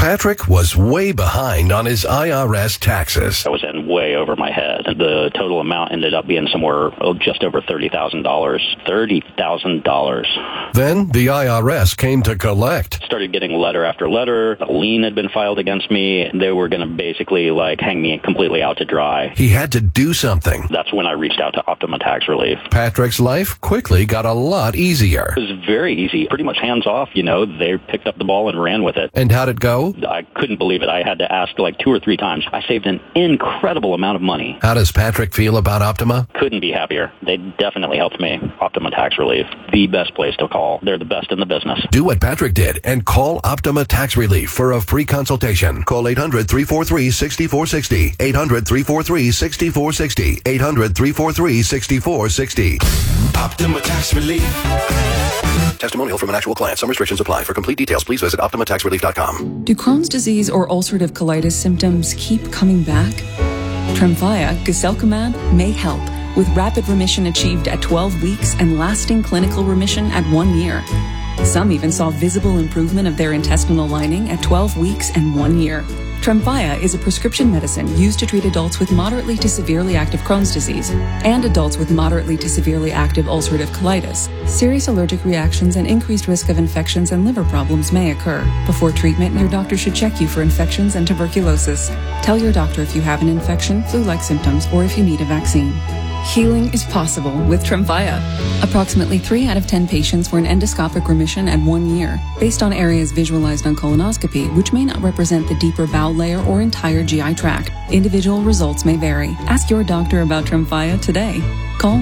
Patrick was way behind on his IRS taxes. I was in way over my head. The total amount ended up being somewhere just over $30,000. $30,000. Then the IRS came to collect. Started getting letter after letter. A lien had been filed against me. They were going to basically hang me completely out to dry. He had to do something. That's when I reached out to Optima Tax Relief. Patrick's life quickly got a lot easier. It was very easy, pretty much hands off. They picked up the ball and ran with it. And how'd it go? I couldn't believe it. I had to ask 2 or 3 times. I saved an incredible amount of money. How does Patrick feel about Optima? Couldn't be happier. They definitely helped me. Optima Tax Relief, the best place to call. They're the best in the business. Do what Patrick did and call Optima Tax Relief for a free consultation. Call 800-343-6460. 800-343-6460. 800-343-6460. Optima Tax Relief. Testimonial from an actual client. Some restrictions apply. For complete details, please visit OptimaTaxRelief.com. Do Crohn's disease or ulcerative colitis symptoms keep coming back? Tremfya, guselkumab, may help, with rapid remission achieved at 12 weeks and lasting clinical remission at 1 year. Some even saw visible improvement of their intestinal lining at 12 weeks and 1 year. Tremfya is a prescription medicine used to treat adults with moderately to severely active Crohn's disease and adults with moderately to severely active ulcerative colitis. Serious allergic reactions and increased risk of infections and liver problems may occur. Before treatment, your doctor should check you for infections and tuberculosis. Tell your doctor if you have an infection, flu-like symptoms, or if you need a vaccine. Healing is possible with Tremfya. Approximately 3 out of 10 patients were in endoscopic remission at 1 year, based on areas visualized on colonoscopy, which may not represent the deeper bowel layer or entire GI tract. Individual results may vary. Ask your doctor about Tremfya today. Call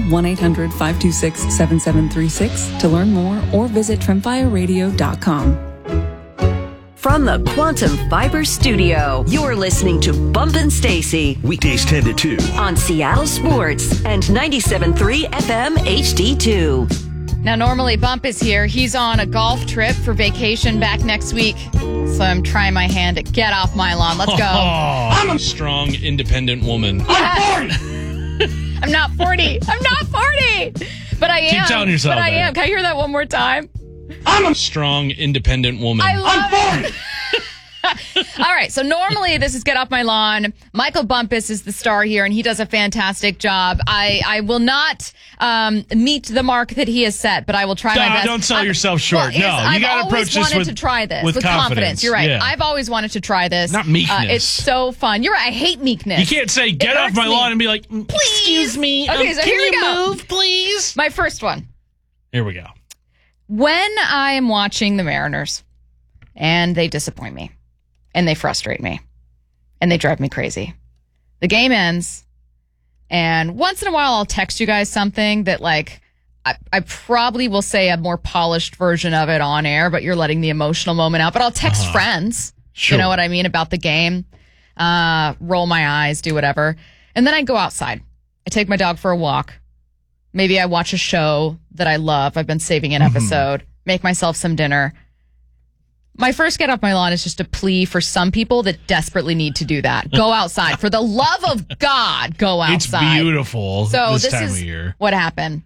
1-800-526-7736 to learn more or visit tremfyaradio.com. From the Quantum Fiber Studio, you're listening to Bumpin' Stacy. Weekdays 10 to 2. On Seattle Sports and 97.3 FM HD2. Now, normally Bump is here. He's on a golf trip for vacation back next week. So I'm trying my hand at get off my lawn. Let's go. I'm a strong, independent woman. I'm 40. I'm not 40. I'm not 40. But I am. Keep telling yourself But I that. am. Can I hear that one more time? I'm a strong, independent woman. I'm 40. All right, so normally this is Get Off My Lawn. Michael Bumpus is the star here, and he does a fantastic job. I will not meet the mark that he has set, but I will try my best. Don't sell yourself short. You got to approach this to try this with confidence. You're right. Yeah. I've always wanted to try this. Not meekness. It's so fun. You're right. I hate meekness. You can't say, get off my lawn and be like, please. Excuse me. Okay, so can here we you go. move, please? My first one. Here we go. When I am watching the Mariners and they disappoint me and they frustrate me and they drive me crazy, the game ends, and once in a while I'll text you guys something that I probably will say a more polished version of it on air, but you're letting the emotional moment out. But I'll text friends, Sure. you know what I mean, about the game, roll my eyes, do whatever. And then I go outside. I take my dog for a walk. Maybe I watch a show that I love. I've been saving an episode. Make myself some dinner. My first Get Off My Lawn is just a plea for some people that desperately need to do that. Go outside. For the love of God, go outside. It's beautiful So this this time is of year. what happened.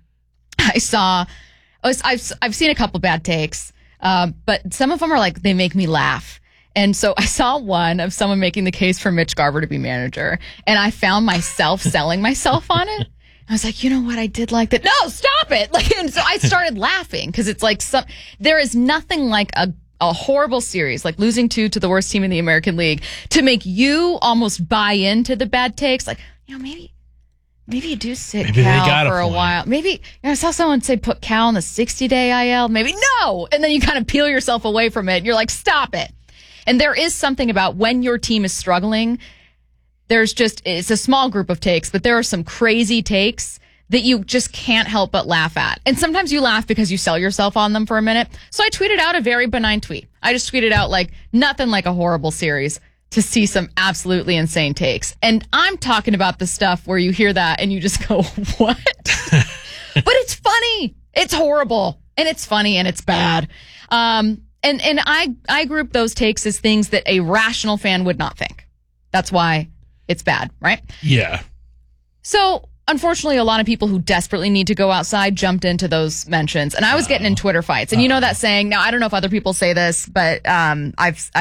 I've seen a couple bad takes, but some of them are they make me laugh. And so I saw one of someone making the case for Mitch Garver to be manager, and I found myself selling myself on it. I was like, you know what? I did like that. No, stop it. And so I started laughing because it's there is nothing like a horrible series, like losing to the worst team in the American League, to make you almost buy into the bad takes. Maybe you do sit Cal for a while. Maybe, I saw someone say put Cal on the 60-day IL. Maybe no. And then you kind of peel yourself away from it. And you're like, stop it. And there is something about when your team is struggling, it's a small group of takes, but there are some crazy takes that you just can't help but laugh at. And sometimes you laugh because you sell yourself on them for a minute. So I tweeted out a very benign tweet. I just tweeted out nothing like a horrible series to see some absolutely insane takes. And I'm talking about the stuff where you hear that and you just go, what? But it's funny. It's horrible. And it's funny and it's bad. And I group those takes as things that a rational fan would not think. That's why it's bad, right? Yeah. So, unfortunately, a lot of people who desperately need to go outside jumped into those mentions. And I was getting in Twitter fights. And you know that saying, now I don't know if other people say this, but I've